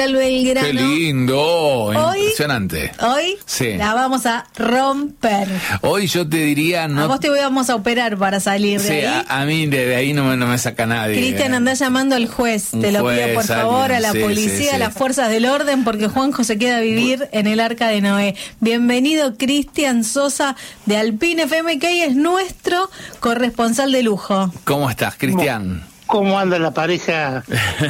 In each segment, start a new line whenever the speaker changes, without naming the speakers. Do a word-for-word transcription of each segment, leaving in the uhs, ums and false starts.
Belgrano.
Qué lindo,
hoy,
impresionante.
Hoy
sí.
la vamos a romper.
Hoy yo te diría... No...
A vos te vamos a operar para salir de
sí,
ahí.
A, a mí de, de ahí no me, no me saca nadie.
Cristian,
eh.
andá llamando al juez.
Un
te lo
juez,
pido por favor,
alguien,
a la
sí,
policía,
sí, sí.
a las fuerzas del orden, porque Juanjo se queda a vivir en el Arca de Noé. Bienvenido, Cristian Sosa, de Alpine F M, que hoy es nuestro corresponsal de lujo.
¿Cómo estás, Cristian?
¿Cómo anda la pareja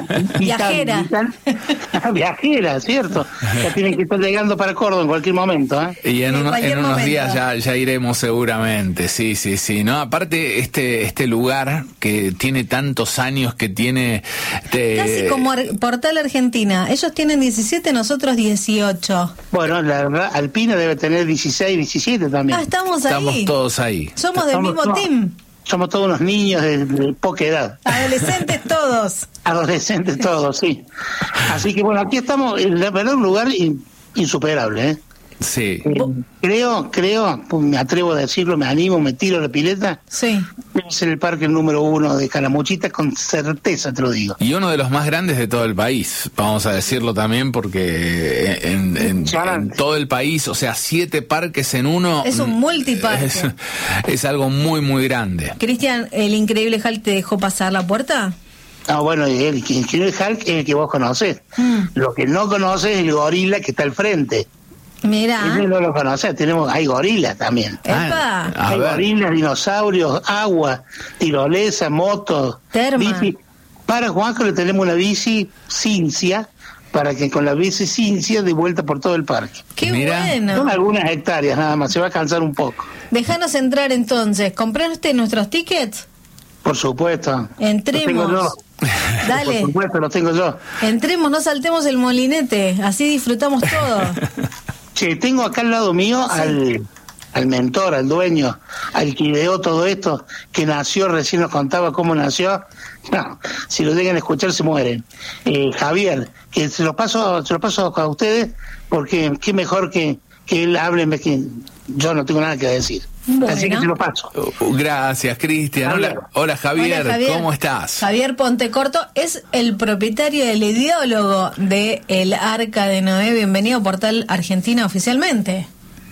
viajera?
Vital, vital. Viajera, ¿cierto? Ya tienen que estar llegando para Córdoba en cualquier momento, ¿eh?
Y en,
en,
uno, en unos
momento.
días ya, ya iremos seguramente, sí, sí, sí. No, aparte este este lugar que tiene tantos años, que tiene... Te...
Casi como Ar- Portal Argentina. Ellos tienen diecisiete, nosotros dieciocho.
Bueno, la verdad, Alpina debe tener dieciséis, diecisiete también.
Ah, estamos ahí.
Estamos todos ahí.
Somos del
Estamos
mismo
todos.
team.
Somos todos unos niños de, de poca edad.
Adolescentes todos.
Adolescentes todos, sí. Así que bueno, aquí estamos, en la verdad, un lugar in, insuperable, ¿eh?
Sí.
Eh, creo, creo, pues me atrevo a decirlo, me animo, me tiro a la pileta.
Sí.
Debe ser el parque número uno de Calamuchita, con certeza te lo digo.
Y uno de los más grandes de todo el país, vamos a decirlo también, porque en, en, en todo el país, o sea, siete parques en uno.
Es un multiparque.
Es, es algo muy, muy grande.
Cristian, ¿el increíble Hulk te dejó pasar la puerta?
Ah, bueno, el, el, el Hulk es el que vos conocés.
Mm.
Lo que no conoces es el gorila que está al frente.
Mira.
Ese no lo conocés, tenemos, hay gorilas también.
Epa.
A
Hay
ver.
gorilas, dinosaurios, agua, tirolesa, motos,
Terma.
bici. Para Juanjo le tenemos una bici Cincia, para que con la bici Cincia de vuelta por todo el parque.
Qué
Mira.
bueno.
Son algunas hectáreas nada más, se va a cansar un poco.
Déjanos entrar entonces. ¿Compraste nuestros tickets?
Por supuesto.
Entremos.
Los tengo yo.
Dale.
Por supuesto, los tengo yo.
Entremos, no saltemos el molinete. Así disfrutamos todo.
Che, tengo acá al lado mío
Sí.
al, al mentor, al dueño, al que ideó todo esto, que nació, recién nos contaba cómo nació. No, si lo llegan a escuchar se mueren. Eh, Javier, que se lo paso, se lo paso a ustedes, porque qué mejor que, que él hable, en vez que yo no tengo nada que decir.
Bueno.
Así que se lo paso.
Uh, Gracias, Cristian. Hola, hola, Javier.
Hola, Javier.
¿Cómo estás?
Javier Pontecorto es el propietario, el ideólogo de el Arca de Noé. Bienvenido a Portal Argentina oficialmente.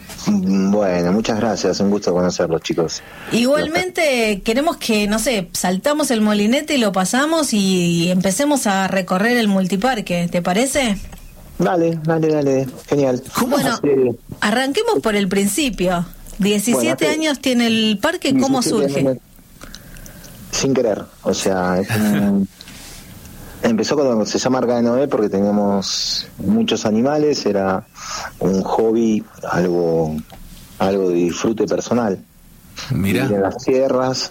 Bueno, muchas gracias, un gusto conocerlos, chicos.
Igualmente queremos que, no sé, saltamos el molinete y lo pasamos y empecemos a recorrer el multiparque, ¿te parece?
Dale, dale, dale, genial.
Bueno,
Eh,
arranquemos por el principio. diecisiete
Bueno,
años tiene el parque, ¿cómo
diecisiete
surge?
años Sin querer, o sea, es un- empezó cuando se llama Arca de Noé porque teníamos muchos animales, era un hobby, algo, algo de disfrute personal.
Mira.
Vivir en las tierras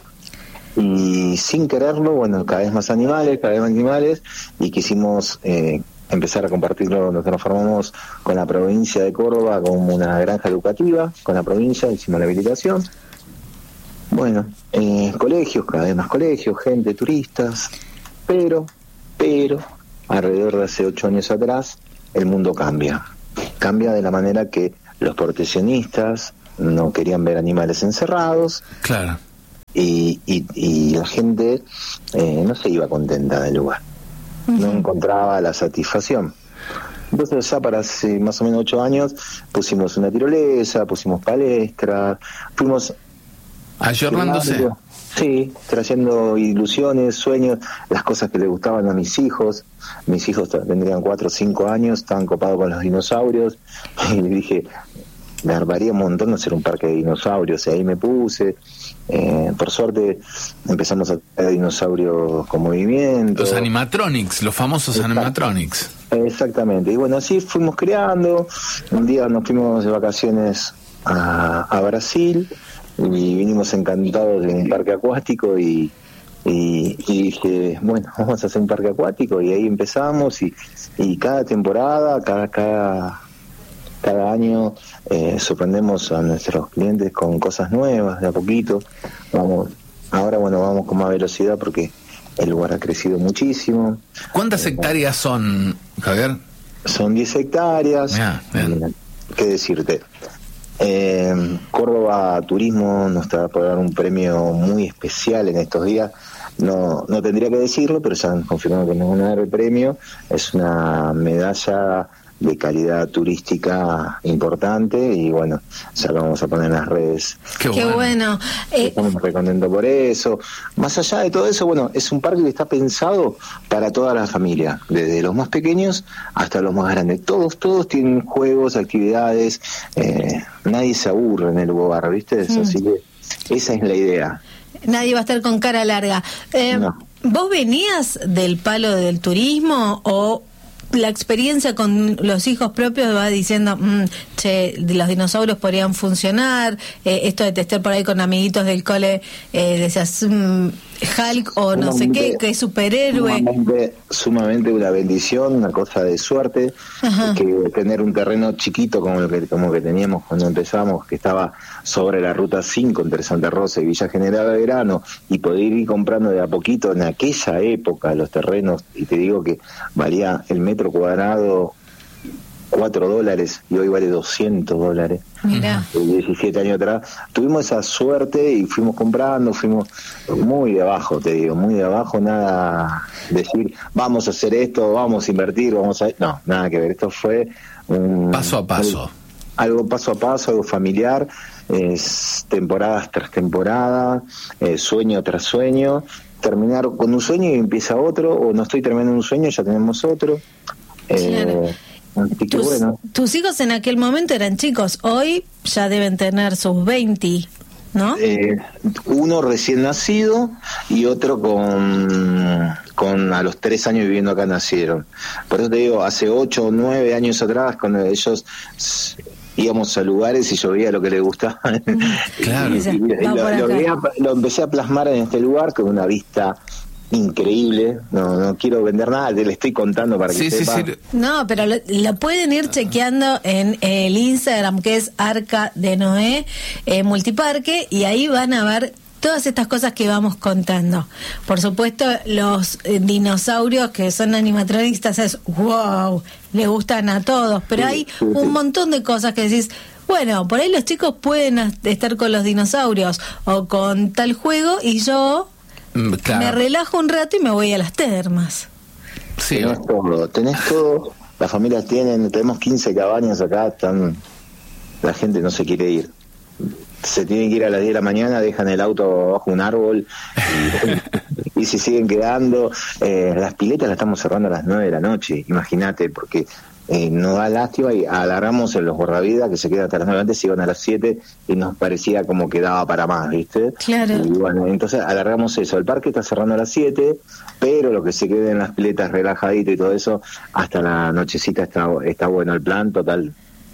y sin quererlo, bueno, cada vez más animales, cada vez más animales, y quisimos eh, empezar a compartirlo. Nos transformamos con la provincia de Córdoba como una granja educativa, con la provincia hicimos la habilitación. Bueno, eh, colegios, cada vez más colegios, gente, turistas, pero, pero, alrededor de hace ocho años atrás, el mundo cambia. Cambia de la manera que los proteccionistas no querían ver animales encerrados,
Claro.
y, y, y la gente eh, no se iba contenta del lugar, no encontraba la satisfacción. Entonces ya para hace más o menos ocho años pusimos una tirolesa, pusimos palestras, fuimos
Ayornándose.
sí, trayendo ilusiones, sueños, las cosas que le gustaban a mis hijos. Mis hijos tendrían cuatro o cinco años, estaban copados con los dinosaurios, y le dije, me armaría un montón hacer un parque de dinosaurios, y ahí me puse. Eh, por suerte empezamos a tener dinosaurios con movimiento.
Los animatronics, los famosos
Exacto.
animatronics.
Exactamente, y bueno, así fuimos creando. Un día nos fuimos de vacaciones a, a Brasil y vinimos encantados de un parque acuático y, y, y dije, bueno, vamos a hacer un parque acuático, y ahí empezamos, y, y cada temporada, cada cada cada año eh, sorprendemos a nuestros clientes con cosas nuevas, de a poquito. Vamos, ahora bueno, vamos con más velocidad porque el lugar ha crecido muchísimo.
¿Cuántas hectáreas son, Javier?
Son diez hectáreas.
Bien, bien.
Eh, ¿Qué decirte? Eh, Córdoba Turismo nos está por dar un premio muy especial en estos días no no tendría que decirlo, pero ya han confirmado que nos van a dar el premio. Es una medalla de calidad turística importante y bueno, ya lo vamos a poner en las redes.
Qué bueno, Qué bueno. Eh,
estamos muy contentos por eso. Más allá de todo eso, bueno, es un parque que está pensado para toda la familia, desde los más pequeños hasta los más grandes. Todos, todos tienen juegos, actividades, eh, nadie se aburre en el lugar, ¿viste? Mm. Así que esa es la idea.
Nadie va a estar con cara larga. Eh, no. ¿Vos venías del palo del turismo o la experiencia con los hijos propios va diciendo, mmm, che, los dinosaurios podrían funcionar, eh, esto de testear por ahí con amiguitos del cole, eh, decías, mmm, Hulk o no sé qué, que es superhéroe?
Sumamente, sumamente una bendición, una cosa de suerte, que tener un terreno chiquito como el que, como que teníamos cuando empezamos, que estaba sobre la ruta cinco entre Santa Rosa y Villa General Belgrano, y poder ir comprando de a poquito en aquella época los terrenos, y te digo que valía el metro cuadrado cuatro dólares y hoy vale doscientos dólares.
Mirá.
diecisiete años atrás tuvimos esa suerte y fuimos comprando, fuimos muy de abajo, te digo, muy de abajo, nada decir vamos a hacer esto, vamos a invertir, vamos a... no, nada que ver, esto fue un
paso a paso,
algo, algo paso a paso, algo familiar, es temporadas tras temporada, eh, sueño tras sueño, terminar con un sueño y empieza otro, o no estoy terminando un sueño, ya tenemos otro.
Claro.
eh, Así que
tus,
bueno.
tus hijos en aquel momento eran chicos, hoy ya deben tener sus veinte, ¿no?
Eh, uno recién nacido y otro con, con a los tres años viviendo acá nacieron. Por eso te digo, hace ocho o nueve años atrás, cuando ellos íbamos a lugares y yo veía lo que les gustaba.
Claro.
y, y, y lo, lo, veía, lo empecé a plasmar en este lugar con una vista increíble, no no quiero vender nada, te le estoy contando para que
sí,
sepa.
Sí, sí.
No, pero lo, lo pueden ir chequeando en el Instagram, que es Arca de Noé eh, Multiparque, y ahí van a ver todas estas cosas que vamos contando. Por supuesto, los eh, dinosaurios que son animatronistas es wow, le gustan a todos, pero sí, hay sí, un sí. montón de cosas que decís, bueno, por ahí los chicos pueden estar con los dinosaurios o con tal juego y yo claro. me relajo un rato y me voy a las termas.
Sí, tenés todo, tenés todo, las familias tienen, tenemos quince cabañas acá, están, la gente no se quiere ir. Se tienen que ir a las diez de la mañana, dejan el auto bajo un árbol y, y se siguen quedando. Eh, las piletas las estamos cerrando a las nueve de la noche, imagínate, porque eh, nos da lástima y alargamos en los guardavidas que se quedan hasta las nueve, antes iban a las siete y nos parecía como que daba para más, ¿viste?
Claro.
Y bueno, entonces alargamos eso. El parque está cerrando a las siete, pero lo que se quede en las piletas relajadito y todo eso, hasta la nochecita está, está bueno el plan, total.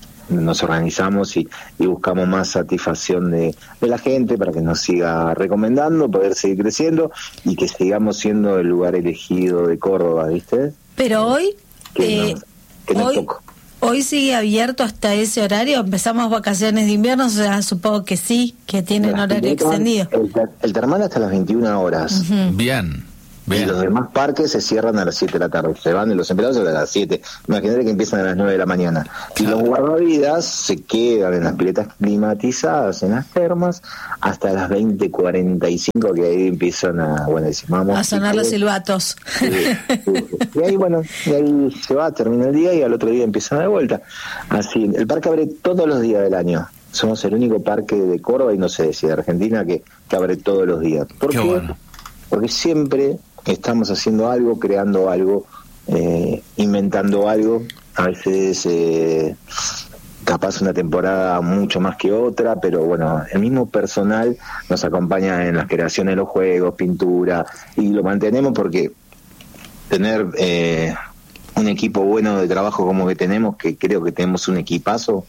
Nos organizamos y, y buscamos más satisfacción de, de la gente para que nos siga recomendando, poder seguir creciendo y que sigamos siendo el lugar elegido de Córdoba, ¿viste?
Pero hoy,
que
eh,
no, que no
hoy,
es poco.
Hoy sigue abierto hasta ese horario. Empezamos vacaciones de invierno, o sea, supongo que sí, que tienen
Las
horario
piletas,
extendido.
El, el termal hasta las veintiuna horas.
Uh-huh.
Bien. Bien.
Y los demás parques se cierran a las siete de la tarde. Se van de los empleados a las siete. Imagínate que empiezan a las nueve de la mañana. Claro. Y los guardavidas se quedan en las piletas climatizadas, en las termas, hasta las veinte cuarenta y cinco, que ahí empiezan a, bueno, decimos, vamos,
a sonar los silbatos.
Sí, sí, sí. Y ahí, bueno, y ahí se va, termina el día y al otro día empiezan de vuelta. Así, el parque abre todos los días del año. Somos el único parque de Córdoba y no sé si de Argentina que, que abre todos los días. ¿Por qué? qué? Bueno. Porque siempre estamos haciendo algo, creando algo, eh, inventando algo, a veces eh, capaz una temporada mucho más que otra, pero bueno, el mismo personal nos acompaña en las creaciones de los juegos, pintura, y lo mantenemos porque tener eh, un equipo bueno de trabajo como que tenemos, que creo que tenemos un equipazo,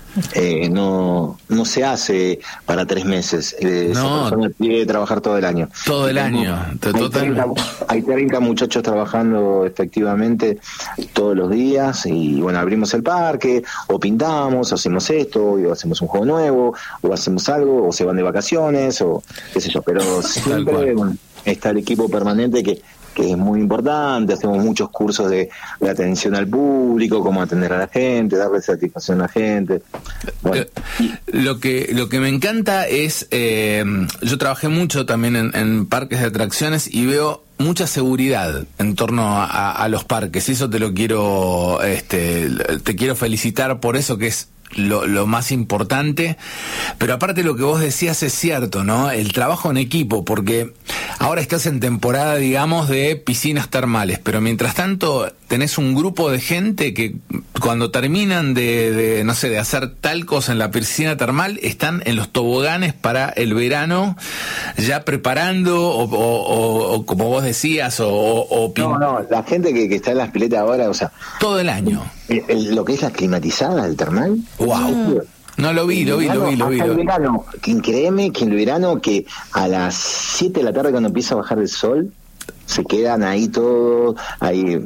Eh, no no se hace para tres meses. Eh,
no,
esa tiene que trabajar todo el año.
Todo el año.
Hay treinta, hay treinta muchachos trabajando efectivamente todos los días y bueno, abrimos el parque o pintamos, o hacemos esto, o hacemos un juego nuevo, o hacemos algo, o se van de vacaciones, o qué sé yo, pero siempre bueno, está el equipo permanente que que es muy importante. Hacemos muchos cursos de, de atención al público, cómo atender a la gente, darle satisfacción a la gente. Bueno.
Lo que lo que me encanta es, eh, yo trabajé mucho también en, en parques de atracciones y veo mucha seguridad en torno a, a los parques, y eso te lo quiero, este, te quiero felicitar por eso, que es Lo, lo más importante. Pero aparte lo que vos decías es cierto, ¿no? El trabajo en equipo, porque ahora estás en temporada, digamos, de piscinas termales, pero mientras tanto tenés un grupo de gente que cuando terminan de, de no sé, de hacer tal cosa en la piscina termal, están en los toboganes para el verano, ya preparando, o, o, o, o como vos decías, o... o
no, no, la gente que, que está en las piletas ahora, o sea...
todo el año.
El, el, lo que es la climatizada del termal.
Wow. Mm. No, lo vi, lo vi, lo vi, lo vi.
El verano, que créeme que el verano, que a las siete de la tarde cuando empieza a bajar el sol, se quedan ahí todos, ahí...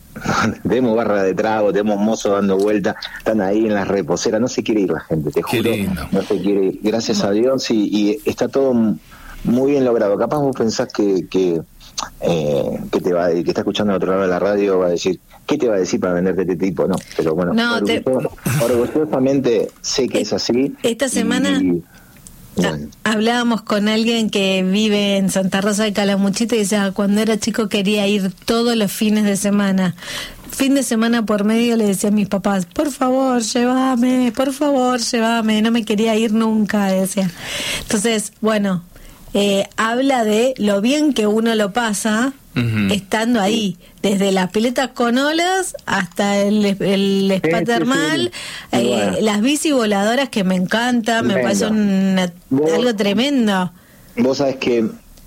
tenemos barra de trago, tenemos mozos dando vueltas, están ahí en las reposeras, no se quiere ir la gente, te juro, no se quiere ir, gracias a Dios, y, y está todo muy bien logrado. Capaz vos pensás que, que eh, que te va a, que está escuchando al otro lado de la radio va a decir, ¿qué te va a decir para venderte este tipo? No, pero bueno,
no,
orgulloso, te... orgullosamente sé que es así.
Esta semana
y, bueno.
hablábamos con alguien que vive en Santa Rosa de Calamuchita y decía, cuando era chico quería ir todos los fines de semana. Fin de semana por medio le decía a mis papás, por favor, llévame, por favor, llévame, no me quería ir nunca, decía. Entonces, bueno, eh, habla de lo bien que uno lo pasa uh-huh. estando ahí, desde las piletas con olas hasta el, el spa sí, termal, sí, sí. Eh, bueno. las bici voladoras que me encantan, me parece una, algo tremendo.
Vos sabés que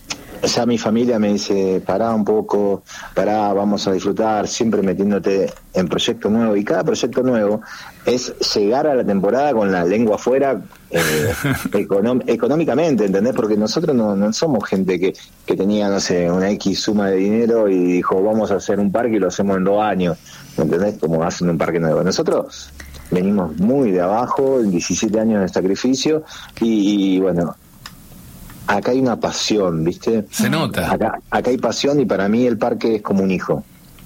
o sea, mi familia me dice, pará un poco, pará, vamos a disfrutar, siempre metiéndote en proyectos nuevos. Y cada proyecto nuevo es llegar a la temporada con la lengua afuera eh, econom- económicamente, ¿entendés? Porque nosotros no, no somos gente que, que tenía, no sé, una X suma de dinero y dijo, vamos a hacer un parque y lo hacemos en dos años, ¿entendés? Como hacen un parque nuevo. Nosotros venimos muy de abajo, diecisiete años de sacrificio y, y bueno... acá hay una pasión, ¿viste?
Se nota.
Acá, acá hay pasión y para mí el parque es como un hijo.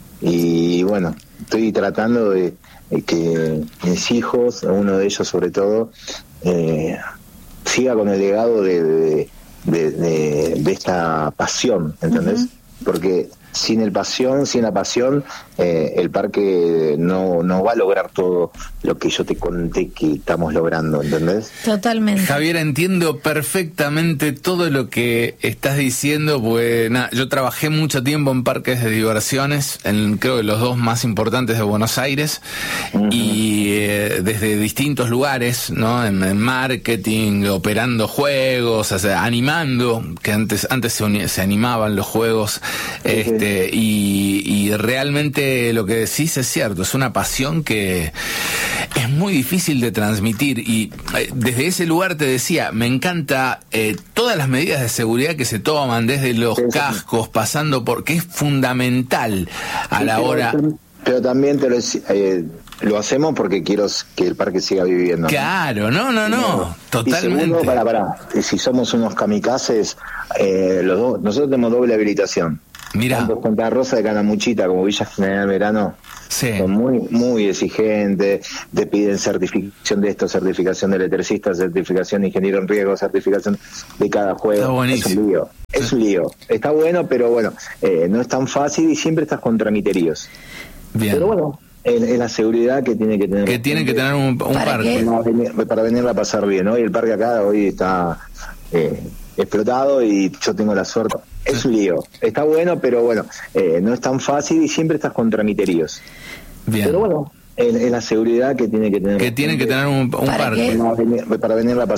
Y bueno, estoy tratando de, de que mis hijos, uno de ellos sobre todo, eh, siga con el legado de, de, de, de, de esta pasión, ¿entendés? Uh-huh. Porque sin el pasión, sin la pasión, eh, el parque no, no va a lograr todo lo que yo te conté que estamos logrando, ¿entendés?
Totalmente.
Javier, entiendo perfectamente todo lo que estás diciendo, pues nada, yo trabajé mucho tiempo en parques de diversiones, en creo que los dos más importantes de Buenos Aires, uh-huh. y eh, desde distintos lugares, ¿no? En, en marketing, operando juegos, o sea, animando, que antes antes se, uni- se animaban los juegos, uh-huh. este y, y realmente lo que decís es cierto, es una pasión que es muy difícil de transmitir y eh, desde ese lugar te decía, me encanta eh, todas las medidas de seguridad que se toman, desde los sí, cascos, sí. pasando por, que es fundamental a sí, la
pero,
hora...
Pero también te lo, eh, lo hacemos porque quiero que el parque siga viviendo.
Claro, no, no, no, no totalmente.
Y segundo, para, para, si somos unos kamikazes, eh, los dos, nosotros tenemos doble habilitación.
Mira.
Tanto Santa Rosa de Calamuchita como Villa General Verano
sí.
son muy muy exigentes, te piden certificación de esto, certificación de electricista, certificación de ingeniero en riesgo, certificación de cada juego. Es un lío, es un lío. Está bueno, pero bueno, eh, no es tan fácil y siempre estás con tramiteríos.
Bien.
Pero bueno, es, es la seguridad que tiene que tener.
Que tiene que tener un, un parque.
Para venir, para venirla a pasar bien. Hoy el parque acá hoy está eh, explotado y yo tengo la suerte. Es un lío. Está bueno, pero bueno, eh, no es tan fácil y siempre estás con tramiteríos. Bien. Pero bueno, es, es la seguridad que tiene que tener.
Que tiene que tener un, un
¿Para
parque.
Para venir, para venirla a pasar